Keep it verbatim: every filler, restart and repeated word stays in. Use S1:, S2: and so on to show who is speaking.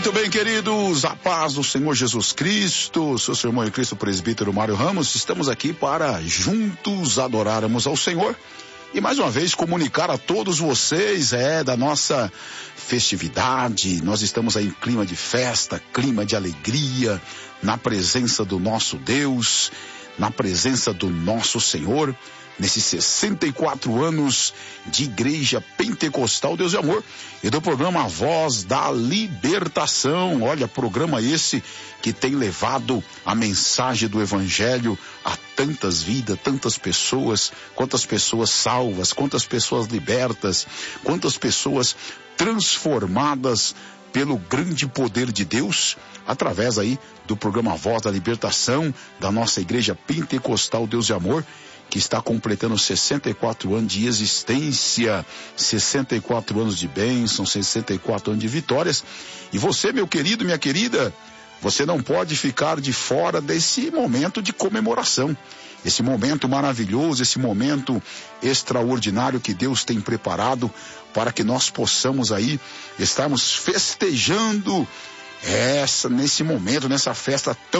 S1: Muito bem, queridos, a paz do Senhor Jesus Cristo, seu seu irmão em Cristo, presbítero Mário Ramos, estamos aqui para juntos adorarmos ao Senhor e mais uma vez comunicar a todos vocês, é, da nossa festividade. Nós estamos aí em clima de festa, clima de alegria, na presença do nosso Deus, na presença do nosso Senhor, nesses sessenta e quatro anos de Igreja Pentecostal Deus e Amor e do programa Voz da Libertação. Olha, programa esse que tem levado a mensagem do Evangelho a tantas vidas, tantas pessoas, quantas pessoas salvas, quantas pessoas libertas, quantas pessoas transformadas pelo grande poder de Deus, através aí do programa Voz da Libertação, da nossa Igreja Pentecostal Deus e Amor, que está completando sessenta e quatro anos de existência, sessenta e quatro anos de bênção, sessenta e quatro anos de vitórias. E você, meu querido, minha querida, você não pode ficar de fora desse momento de comemoração, esse momento maravilhoso, esse momento extraordinário que Deus tem preparado para que nós possamos aí estarmos festejando essa, nesse momento, nessa festa tão